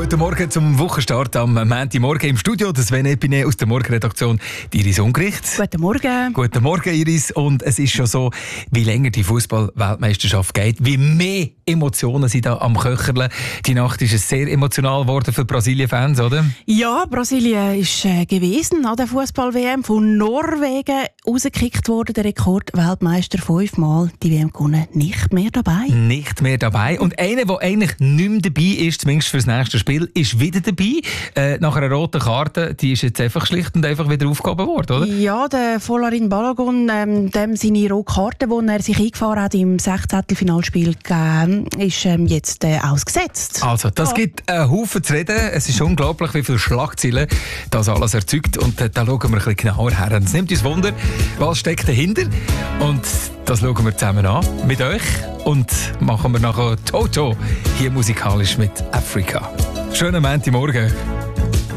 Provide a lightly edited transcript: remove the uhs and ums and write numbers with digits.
Guten Morgen zum Wochenstart am Montagmorgen im Studio. Das Sven Epine aus der Morgenredaktion. Iris Ungericht. Guten Morgen. Guten Morgen, Iris. Und es ist schon so, wie länger die Fußball-Weltmeisterschaft geht, wie mehr Emotionen sind da am Köcherle. Die Nacht ist es sehr emotional geworden für Brasilien-Fans, oder? Ja, Brasilien ist gewesen an der Fußball-WM von Norwegen rausgekickt worden. Der Rekord-Weltmeister 5-mal die WM gewonnen. Nicht mehr dabei. Nicht mehr dabei. Und einer, der eigentlich nicht mehr dabei ist, zumindest für das nächste Spiel, ist wieder dabei. Nach einer roten Karte, die ist jetzt einfach schlicht und einfach wieder aufgehoben worden, oder? Ja, der Folarin Balogun, dem seine rote Karte, die er sich eingefahren hat im 16. Finalspiel, ist jetzt ausgesetzt. Also, das gibt einen Haufen zu reden. Es ist unglaublich, wie viele Schlagzeilen das alles erzeugt. Und da schauen wir ein bisschen genauer her. Und es nimmt uns Wunder, was steckt dahinter. Und das schauen wir zusammen an mit euch. Und machen wir nachher Toto hier musikalisch mit Afrika. Schönen Montagmorgen.